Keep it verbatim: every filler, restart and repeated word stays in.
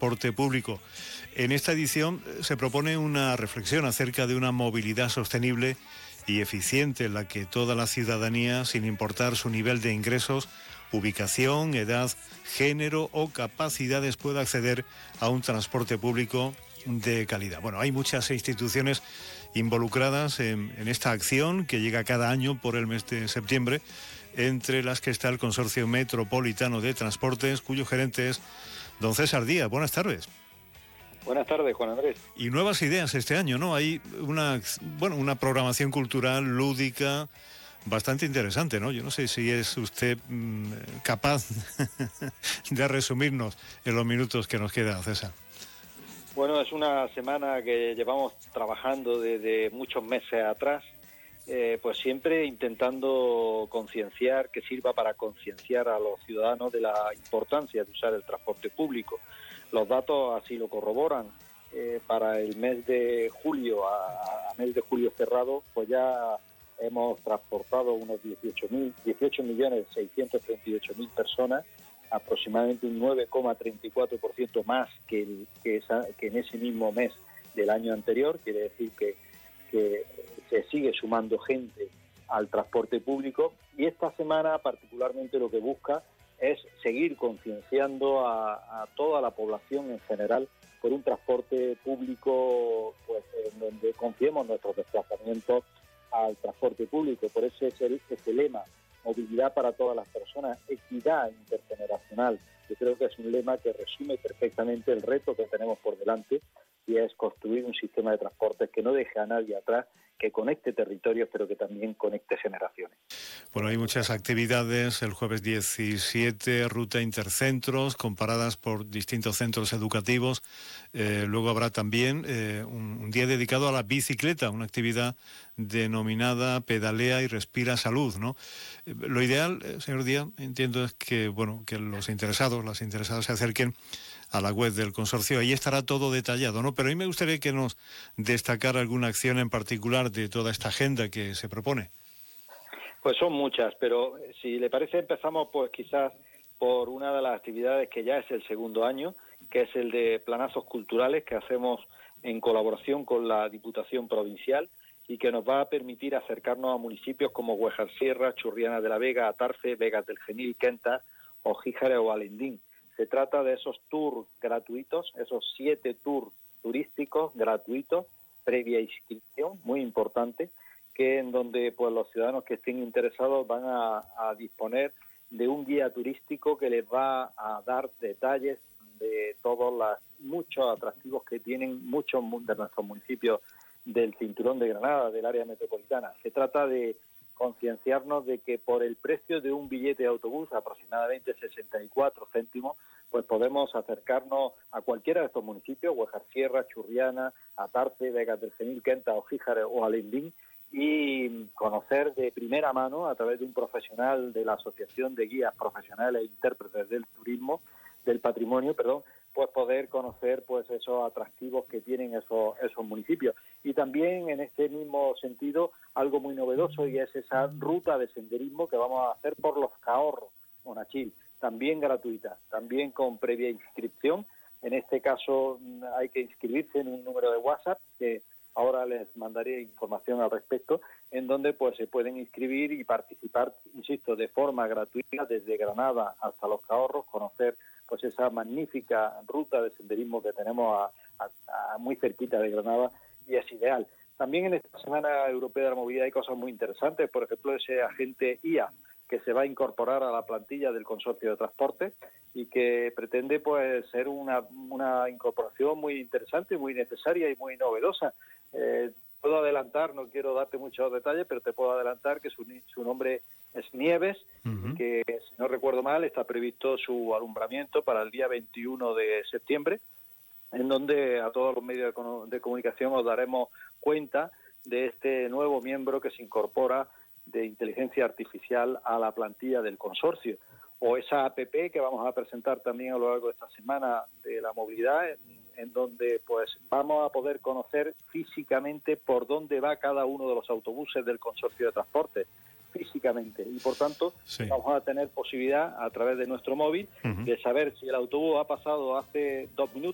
transporte público. En esta edición se propone una reflexión acerca de una movilidad sostenible y eficiente en la que toda la ciudadanía, sin importar su nivel de ingresos, ubicación, edad, género o capacidades, pueda acceder a un transporte público de calidad. Bueno, hay muchas instituciones involucradas en, en esta acción que llega cada año por el mes de septiembre, entre las que está el Consorcio Metropolitano de Transportes, cuyo gerente es don César Díaz. Buenas tardes. Buenas tardes, Juan Andrés. Y nuevas ideas este año, ¿no? Hay una, bueno, una programación cultural, lúdica, bastante interesante, ¿no? Yo no sé si es usted mmm, capaz de resumirnos en los minutos que nos queda, César. Bueno, es una semana que llevamos trabajando desde muchos meses atrás, eh, pues siempre intentando concienciar, que sirva para concienciar a los ciudadanos de la importancia de usar el transporte público. Los datos así lo corroboran. Eh, para el mes de julio, a, a mes de julio cerrado, pues ya hemos transportado unos dieciocho millones seiscientos treinta y ocho mil personas, aproximadamente un nueve coma treinta y cuatro por ciento más que, el, que, esa, que en ese mismo mes del año anterior. Quiere decir que, que se sigue sumando gente al transporte público, y esta semana particularmente lo que busca es seguir concienciando a, a toda la población en general por un transporte público, pues en donde confiemos nuestros desplazamientos al transporte público. Por eso es el, ese lema: movilidad para todas las personas, equidad intergeneracional. Yo creo que es un lema que resume perfectamente el reto que tenemos por delante, y es construir un sistema de transportes que no deje a nadie atrás, que conecte territorios, pero que también conecte generaciones. Bueno, hay muchas actividades. El jueves diecisiete, ruta intercentros, comparadas por distintos centros educativos. Eh, luego habrá también eh, un, un día dedicado a la bicicleta, una actividad denominada Pedalea y Respira Salud, ¿no? Eh, lo ideal, eh, señor Díaz, entiendo, es que, bueno, que los interesados, las interesadas se acerquen a la web del consorcio. Ahí estará todo detallado, ¿no? Pero a mí me gustaría que nos destacara alguna acción en particular de toda esta agenda que se propone. Pues son muchas, pero si le parece empezamos pues quizás por una de las actividades que ya es el segundo año, que es el de planazos culturales que hacemos en colaboración con la Diputación Provincial, y que nos va a permitir acercarnos a municipios como Güejar Sierra, Churriana de la Vega, Atarce, Vegas del Genil, Quenta, Ojíjar o Alendín. Se trata de esos tours gratuitos, esos siete tours turísticos gratuitos, previa inscripción, muy importante, que en donde pues los ciudadanos que estén interesados van a, a disponer de un guía turístico que les va a dar detalles de todos los muchos atractivos que tienen muchos de nuestros municipios del cinturón de Granada, del área metropolitana. Se trata de concienciarnos de que por el precio de un billete de autobús, aproximadamente sesenta y cuatro céntimos, pues podemos acercarnos a cualquiera de estos municipios, Güejar Sierra, Churriana, Atarce, Vegas del Genil, Quenta, Ojíjar o Alendín, y conocer de primera mano, a través de un profesional de la Asociación de Guías Profesionales e Intérpretes del Turismo, del Patrimonio, perdón, pues poder conocer pues esos atractivos que tienen esos, esos municipios. Y también en este mismo sentido, algo muy novedoso, y es esa ruta de senderismo que vamos a hacer por los Cahorros, Monachil, también gratuita, también con previa inscripción. En este caso hay que inscribirse en un número de WhatsApp, que ahora les mandaré información al respecto, en donde pues se pueden inscribir y participar, insisto, de forma gratuita desde Granada hasta Los Cahorros, conocer pues esa magnífica ruta de senderismo que tenemos a, a, a muy cerquita de Granada, y es ideal. También en esta Semana Europea de la Movilidad hay cosas muy interesantes, por ejemplo ese agente I A que se va a incorporar a la plantilla del Consorcio de Transporte, y que pretende pues ser una, una incorporación muy interesante, muy necesaria y muy novedosa. Eh, puedo adelantar, no quiero darte muchos detalles, pero te puedo adelantar que su, su nombre es Nieves, uh-huh. y que, si no recuerdo mal, está previsto su alumbramiento para el día veintiuno de septiembre, en donde a todos los medios de, de comunicación os daremos cuenta de este nuevo miembro que se incorpora de inteligencia artificial a la plantilla del consorcio, o esa app que vamos a presentar también a lo largo de esta semana de la movilidad, en, en donde pues vamos a poder conocer físicamente por dónde va cada uno de los autobuses del consorcio de transporte, físicamente, y por tanto sí. vamos a tener posibilidad a través de nuestro móvil uh-huh. de saber si el autobús ha pasado hace dos minutos